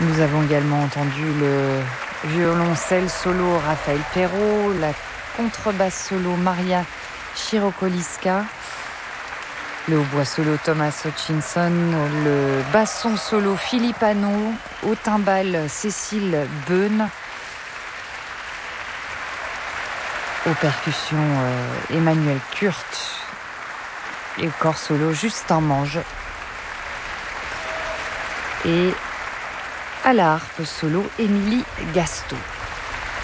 Nous avons également entendu le violoncelle solo Raphaël Perrault, la contrebasse solo Maria Chirokoliska, le hautbois solo Thomas Hutchinson, le basson solo Philippe Hanot, au timbal Cécile Beun, aux percussions Emmanuel Kurt et au corps solo Justin Mange. Et à la harpe solo Émilie Gasto.